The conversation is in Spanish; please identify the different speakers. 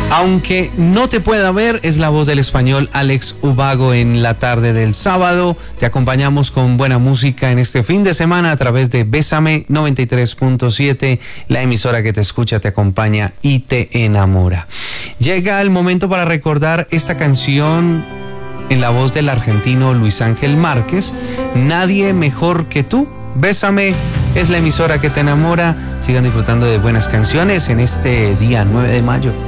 Speaker 1: Aunque no te pueda ver, es la voz del español Alex Ubago en la tarde del sábado. Te acompañamos con buena música en este fin de semana a través de Bésame 93.7, la emisora que te escucha, te acompaña y te enamora. Llega el momento para recordar esta canción en la voz del argentino Luis Ángel Márquez, Nadie mejor que tú. Bésame es la emisora que te enamora. Sigan disfrutando de buenas canciones en este día 9 de mayo.